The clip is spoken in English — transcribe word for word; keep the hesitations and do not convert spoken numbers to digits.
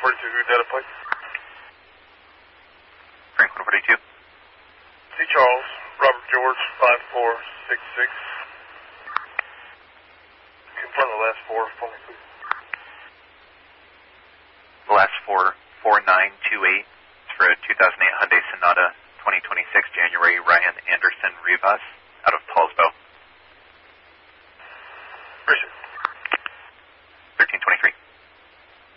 forty-two data point. Franklin forty-two. C. Charles, Robert George, five four six six. Confirm the last four for me, please. The last four, four nine two eight. It's for a two thousand eight Hyundai Sonata, twenty twenty-six January, Ryan Anderson Rivas.